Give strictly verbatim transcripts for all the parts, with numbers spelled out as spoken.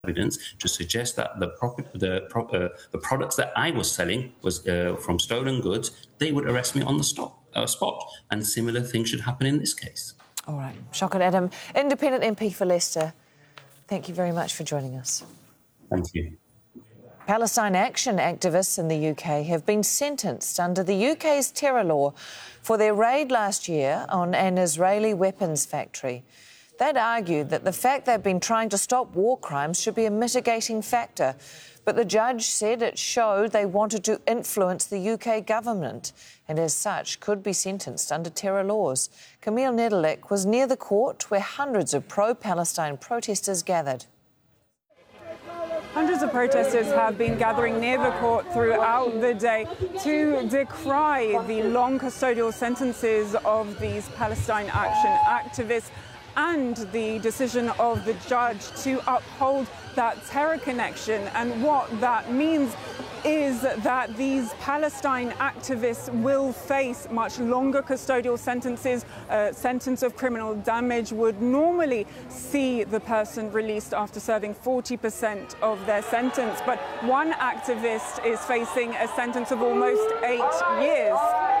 evidence to suggest that the prop- the, pro- uh, the products that I was selling was uh, from stolen goods, they would arrest me on the stop, uh, spot. And similar things should happen in this case. All right. Shochan Adam, Independent M P for Leicester, thank you very much for joining us. Thank you. Palestine Action activists in the U K have been sentenced under the U K's terror law for their raid last year on an Israeli weapons factory. They'd argued that the fact they've been trying to stop war crimes should be a mitigating factor, but the judge said it showed they wanted to influence the U K government and as such could be sentenced under terror laws. Camille Nedelec was near the court where hundreds of pro-Palestine protesters gathered. Hundreds of protesters have been gathering near the court throughout the day to decry the long custodial sentences of these Palestine Action activists and the decision of the judge to uphold that terror connection. And what that means is that these Palestine activists will face much longer custodial sentences. A sentence of criminal damage would normally see the person released after serving forty percent of their sentence. But one activist is facing a sentence of almost eight years.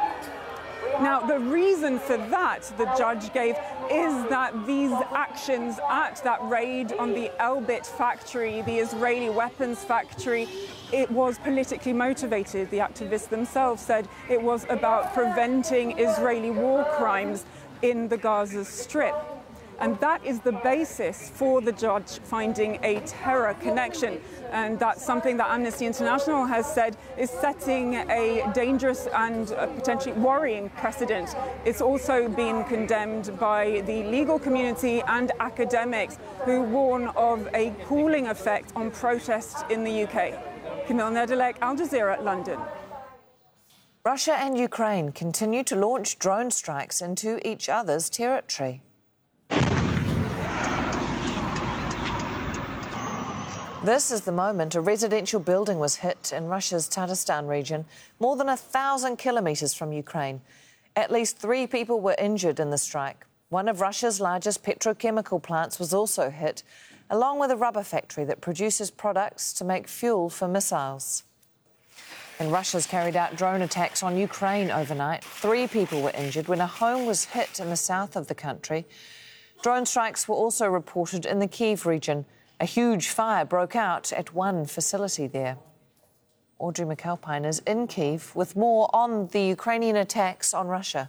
Now, the reason for that, the judge gave, is that these actions at that raid on the Elbit factory, the Israeli weapons factory, it was politically motivated. The activists themselves said it was about preventing Israeli war crimes in the Gaza Strip. And that is the basis for the judge finding a terror connection. And that's something that Amnesty International has said is setting a dangerous and a potentially worrying precedent. It's also been condemned by the legal community and academics who warn of a cooling effect on protests in the U K. Camille Nedelec, Al Jazeera, London. Russia and Ukraine continue to launch drone strikes into each other's territory. This is the moment a residential building was hit in Russia's Tatarstan region, more than a thousand kilometres from Ukraine. At least three people were injured in the strike. One of Russia's largest petrochemical plants was also hit, along with a rubber factory that produces products to make fuel for missiles. And Russia's carried out drone attacks on Ukraine overnight. Three people were injured when a home was hit in the south of the country. Drone strikes were also reported in the Kyiv region. A huge fire broke out at one facility there. Audrey McAlpine is in Kyiv with more on the Ukrainian attacks on Russia.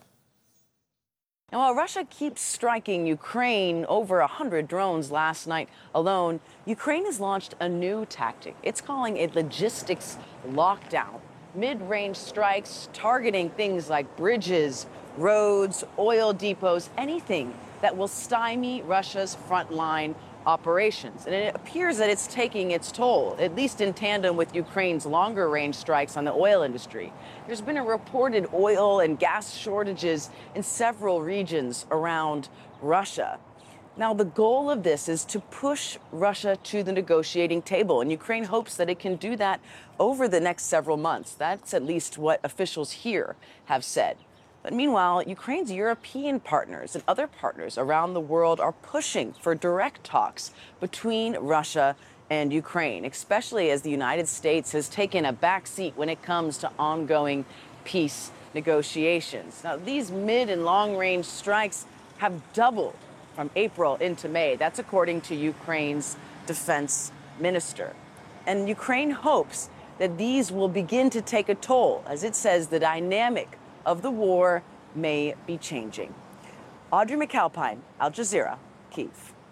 Now, while Russia keeps striking Ukraine, over one hundred drones last night alone, Ukraine has launched a new tactic. It's calling a logistics lockdown. Mid-range strikes targeting things like bridges, roads, oil depots, anything that will stymie Russia's frontline operations. And it appears that it's taking its toll, at least in tandem with Ukraine's longer range strikes on the oil industry. There's been a reported oil and gas shortages in several regions around Russia. Now, the goal of this is to push Russia to the negotiating table, and Ukraine hopes that it can do that over the next several months. That's at least what officials here have said. But meanwhile, Ukraine's European partners and other partners around the world are pushing for direct talks between Russia and Ukraine, especially as the United States has taken a back seat when it comes to ongoing peace negotiations. Now, these mid and long range strikes have doubled from April into May. That's according to Ukraine's defense minister. And Ukraine hopes that these will begin to take a toll. As it says, the dynamic of the war may be changing. Audrey McAlpine, Al Jazeera, Kyiv.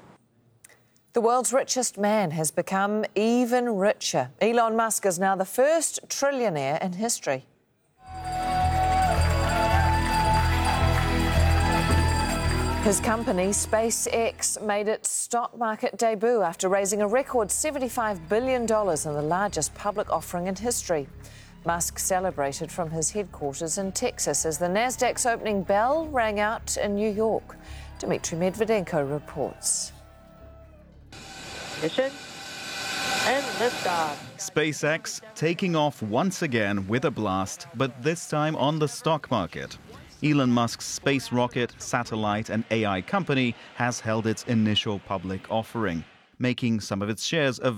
The world's richest man has become even richer. Elon Musk is now the first trillionaire in history. His company, SpaceX, made its stock market debut after raising a record seventy-five billion dollars in the largest public offering in history. Musk celebrated from his headquarters in Texas as the Nasdaq's opening bell rang out in New York. Dmitry Medvedenko reports. Mission and liftoff. SpaceX taking off once again with a blast, but this time on the stock market. Elon Musk's space rocket, satellite and A I company has held its initial public offering, making some of its shares available